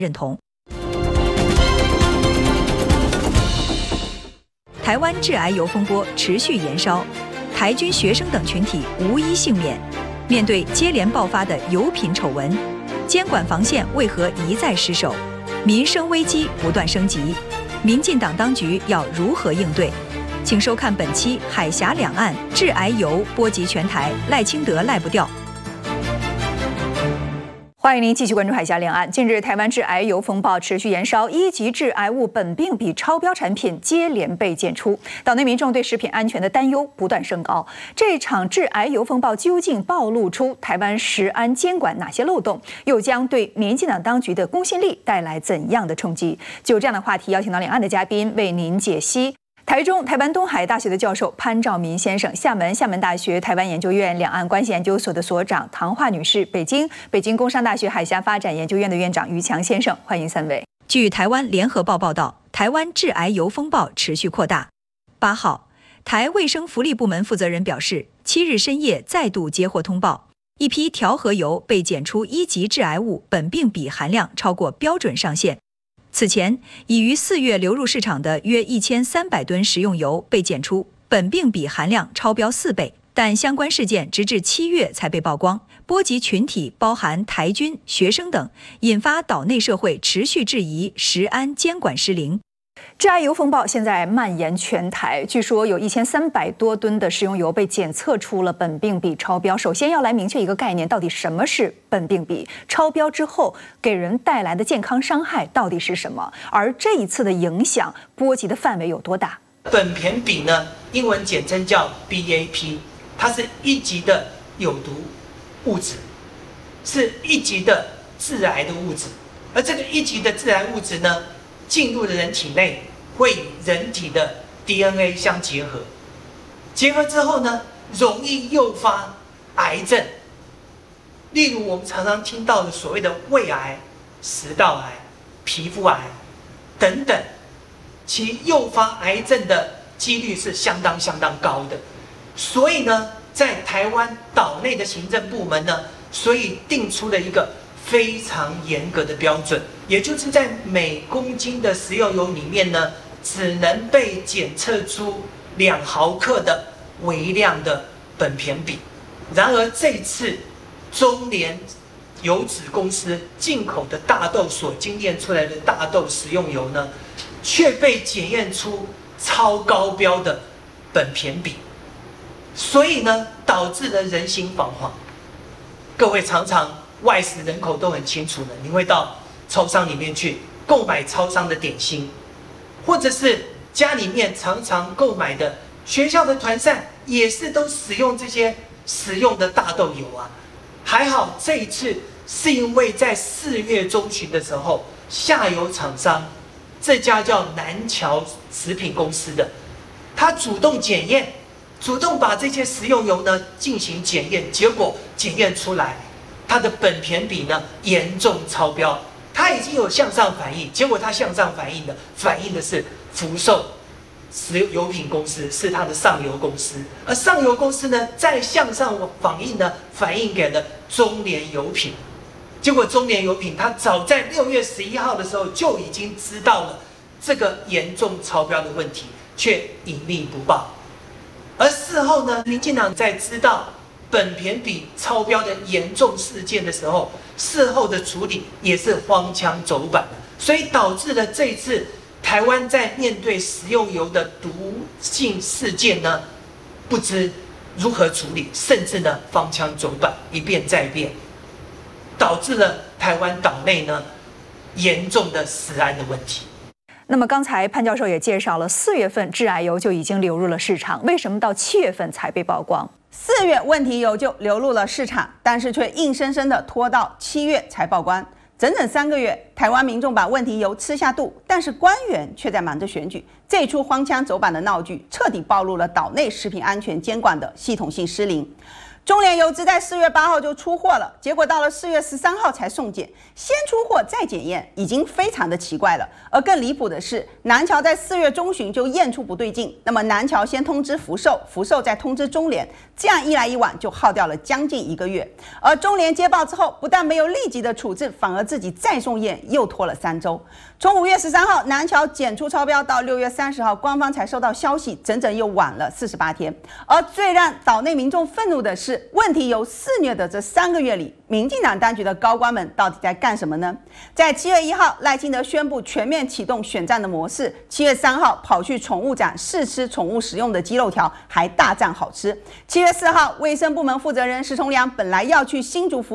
认同。台湾致癌油风波持续延烧，台军学生等群体无一幸免。面对接连爆发的油品丑闻，监管防线为何一再失守？民生危机不断升级，民进党当局要如何应对？请收看本期《海峡两岸致癌油波及全台，赖清德赖不掉》。欢迎您继续关注海峡两岸。近日，台湾致癌油风暴持续延烧，1级致癌物苯并芘超标产品接连被检出，岛内民众对食品安全的担忧不断升高。这场致癌油风暴究竟暴露出台湾食安监管哪些漏洞，又将对民进党当局的公信力带来怎样的冲击？就这样的话题，邀请到两岸的嘉宾为您解析。台湾东海大学的教授潘兆民先生，厦门大学台湾研究院两岸关系研究所的所长唐华女士，北京工商大学海峡发展研究院的院长于强先生，欢迎三位。据台湾联合报报道，台湾致癌油风暴持续扩大。8号，台卫生福利部门负责人表示，7日深夜再度接获通报，一批调和油被检出1级致癌物苯并芘含量超过标准上限。此前，已于4月流入市场的约1300吨食用油被检出苯并芘含量超标4倍，但相关事件直至7月才被曝光，波及群体包含台军、学生等，引发岛内社会持续质疑食安监管失灵。致癌油风暴现在蔓延全台，据说有1300多吨的食用油被检测出了苯并芘超标。首先要来明确一个概念，到底什么是苯并芘？超标之后给人带来的健康伤害到底是什么？而这一次的影响波及的范围有多大？ 苯偏芘呢，英文简称叫 BAP， 它是1级的有毒物质，是1级的致癌的物质。而这个1级的致癌物质呢，进入了人体内，会与人体的 DNA 相结合，结合之后呢，容易诱发癌症。例如我们常常听到的所谓的胃癌、食道癌、皮肤癌等等，其诱发癌症的几率是相当高的。所以呢，在台湾岛内的行政部门呢，所以定出了一个非常严格的标准，也就是在每公斤的食用油里面呢，只能被检测出2毫克的微量的苯偏芘。然而这次中联油脂公司进口的大豆所精炼出来的大豆食用油呢，却被检验出超高标的苯偏芘，所以呢，导致了人心惶惶。各位常常外食人口都很清楚的，你会到超商里面去购买超商的点心，或者是家里面常常购买的学校的团膳，也是都使用这些食用的大豆油啊。还好这一次是因为在4月中旬的时候，下游厂商这家叫南侨食品公司的，他主动检验，主动把这些食用油呢进行检验，结果检验出来它的苯偏芘呢严重超标，它已经有向上反映，结果它向上反映的是福寿食油品公司，是它的上游公司，而上游公司呢再向上反映给了中联油品，结果中联油品它早在6月11号的时候就已经知道了这个严重超标的问题，却隐匿不报。而事后呢，民进党在知道苯偏芘超标的严重事件的时候，事后的处理也是荒腔走板，所以导致了这一次台湾在面对食用油的毒性事件呢，不知如何处理，甚至呢荒腔走板，一变再变，导致了台湾岛内呢严重的食安的问题。 那么刚才潘教授也介绍了，4月份致癌油就已经流入了市场，为什么到7月份才被曝光 ？4月问题油就流入了市场，但是却硬生生的拖到7月才曝光，整整3个月，台湾民众把问题油吃下肚，但是官员却在忙着选举。这出荒腔走板的闹剧，彻底暴露了岛内食品安全监管的系统性失灵。 中联油资在4月8号就出货了，结果到了4月13号才送检，先出货再检验，已经非常的奇怪了。而更离谱的是，南侨在4月中旬就验出不对劲，那么南侨先通知福寿，福寿再通知中联，这样一来一往就耗掉了将近1个月。而中联接报之后，不但没有立即的处置，反而自己再送验，又拖了3周。从5月13号南侨检出超标到6月30号，官方才收到消息，整整又晚了48天。而最让岛内民众愤怒的是，问题由肆虐的这3个月里，民进党当局的高官们到底在干什么呢？在7月1号，赖清德宣布全面启动选战的模式。7月3号跑去宠物展试吃宠物使用的鸡肉条，还大赞好吃。7月4号，卫生部门负责人石崇良本来要去新竹福